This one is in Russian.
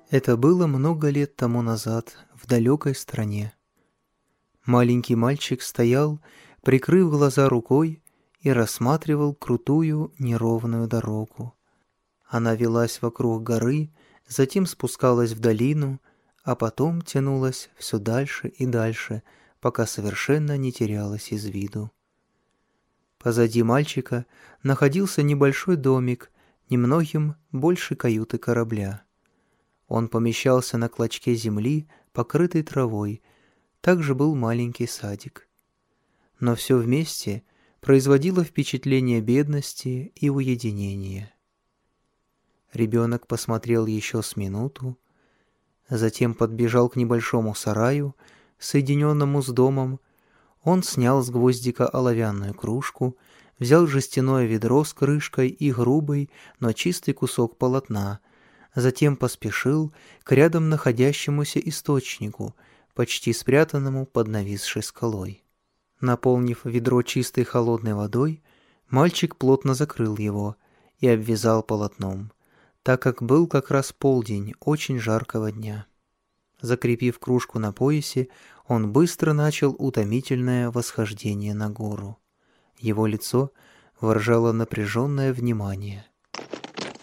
Это было много лет тому назад, в далекой стране. Маленький мальчик стоял, прикрыв глаза рукой, и рассматривал крутую неровную дорогу. Она велась вокруг горы, затем спускалась в долину, а потом тянулась все дальше и дальше, пока совершенно не терялась из виду. Позади мальчика находился небольшой домик, немногим больше каюты корабля. Он помещался на клочке земли, покрытой травой, также был маленький садик. Но все вместе производило впечатление бедности и уединения. Ребенок посмотрел еще с минуту, затем подбежал к небольшому сараю, соединенному с домом. Он снял с гвоздика оловянную кружку, взял жестяное ведро с крышкой и грубый, но чистый кусок полотна, затем поспешил к рядом находящемуся источнику, почти спрятанному под нависшей скалой. Наполнив ведро чистой холодной водой, мальчик плотно закрыл его и обвязал полотном, так как был как раз полдень очень жаркого дня. Закрепив кружку на поясе, он быстро начал утомительное восхождение на гору. Его лицо выражало напряженное внимание.